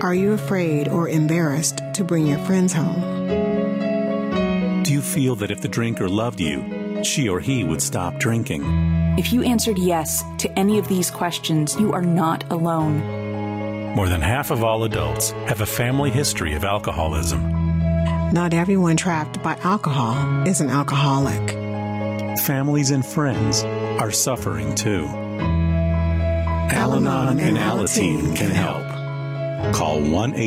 Are you afraid or embarrassed to bring your friends home? Do you feel that if the drinker loved you, she or he would stop drinking? If you answered yes to any of these questions, you are not alone. More than half of all adults have a family history of alcoholism. Not everyone trapped by alcohol is an alcoholic. Families and friends are suffering too. Al-Anon and Alateen can help. Call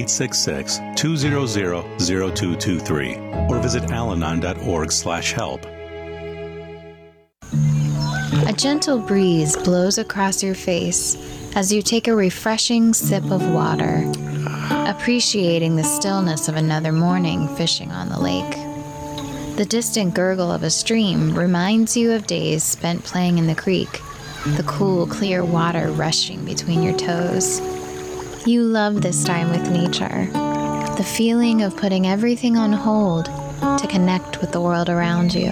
1-866-200-0223 or visit alanon.org/help. A gentle breeze blows across your face as you take a refreshing sip of water, appreciating the stillness of another morning fishing on the lake. The distant gurgle of a stream reminds you of days spent playing in the creek, the cool, clear water rushing between your toes. You love this time with nature, the feeling of putting everything on hold to connect with the world around you.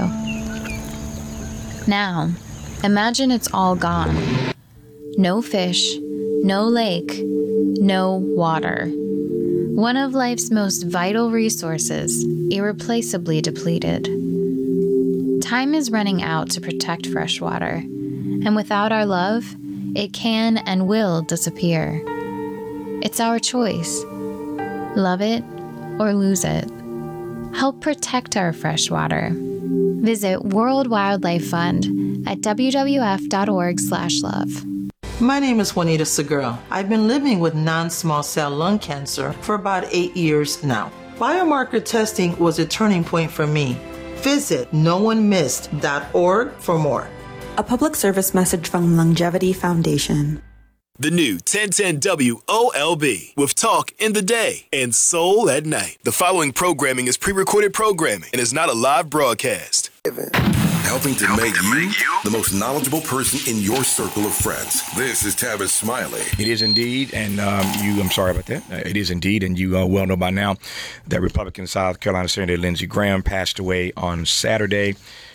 Now, imagine it's all gone. No fish, no lake, no water. One of life's most vital resources, irreplaceably depleted. Time is running out to protect fresh water, and without our love, it can and will disappear. It's our choice. Love it or lose it. Help protect our fresh water. Visit World Wildlife Fund at wwf.org/love. My name is Juanita Segura. I've been living with non-small cell lung cancer for about 8 years now. Biomarker testing was a turning point for me. Visit noonemissed.org for more. A public service message from Longevity Foundation. The new 1010 WOLB with talk in the day and soul at night. The following programming is pre-recorded programming and is not a live broadcast. Helping to make you the most knowledgeable person in your circle of friends. This is Tavis Smiley. It is indeed, and I'm sorry about that. It is indeed, and you well know by now that Republican South Carolina Senator Lindsey Graham passed away on Saturday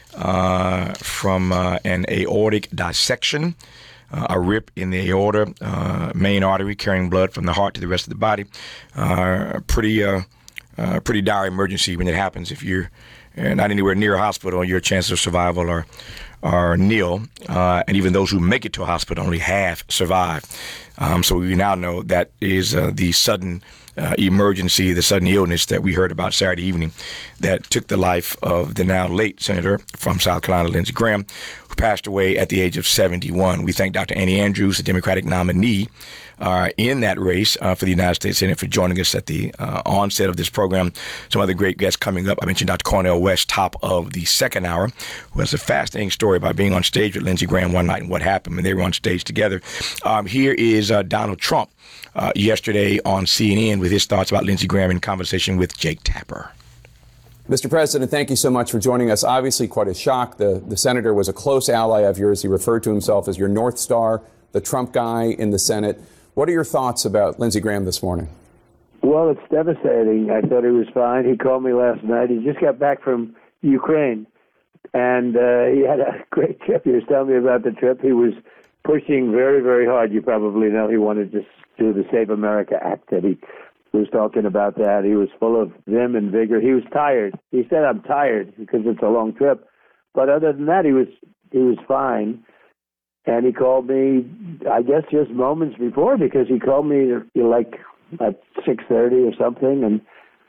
from an aortic dissection. A rip in the aorta, main artery carrying blood from the heart to the rest of the body. Pretty dire emergency when it happens. If you're not anywhere near a hospital, your chances of survival are nil. And even those who make it to a hospital, only half survive. So we now know that is the sudden emergency, the sudden illness that we heard about Saturday evening that took the life of the now late Senator from South Carolina, Lindsey Graham, who passed away at the age of 71. We thank Dr. Annie Andrews, the Democratic nominee in that race for the United States Senate, for joining us at the onset of this program. Some other great guests coming up. I mentioned Dr. Cornel West, top of the second hour, who has a fascinating story about being on stage with Lindsey Graham one night and what happened when they were on stage together. Here is Donald Trump yesterday on CNN with his thoughts about Lindsey Graham in conversation with Jake Tapper. Mr. President, thank you so much for joining us. Obviously quite a shock. The senator was a close ally of yours. He referred to himself as your North Star, the Trump guy in the Senate. What are your thoughts about Lindsey Graham this morning? Well, it's devastating. I thought he was fine. He called me last night. He just got back from Ukraine, and he had a great trip. He was telling me about the trip. He was pushing very, very hard. You probably know he wanted to do the Save America Act, that he was talking about that. He was full of vim and vigor. He was tired. He said, "I'm tired," because it's a long trip. But other than that, he was fine. And he called me, I guess, just moments before, because he called me like at 6:30 or something, and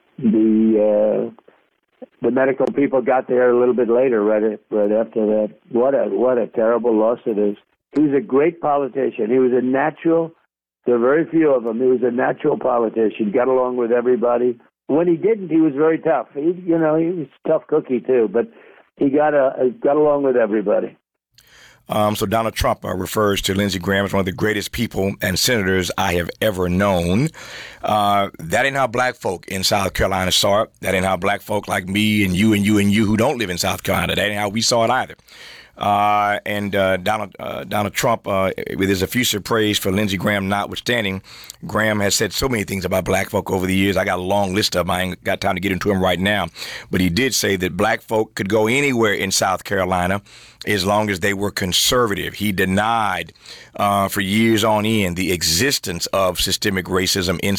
the medical people got there a little bit later, right after that. What a terrible loss it is. He was a great politician. He was a natural. There are very few of them. He was a natural politician. Got along with everybody. When he didn't, he was very tough. He was a tough cookie too, but he got along with everybody. So Donald Trump refers to Lindsey Graham as one of the greatest people and senators I have ever known. That ain't how black folk in South Carolina saw it. That ain't how black folk like me and you and you and you who don't live in South Carolina, that ain't how we saw it either. Donald Trump, with his effusive praise for Lindsey Graham notwithstanding, Graham has said so many things about black folk over the years. I got a long list of them. I ain't got time to get into them right now. But he did say that black folk could go anywhere in South Carolina as long as they were conservative. He denied for years on end the existence of systemic racism in